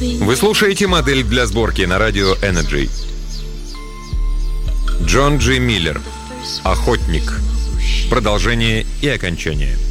Вы слушаете «Модель для сборки» на радио Energy. Джон Джи Миллер. «Охотник». Продолжение и окончание.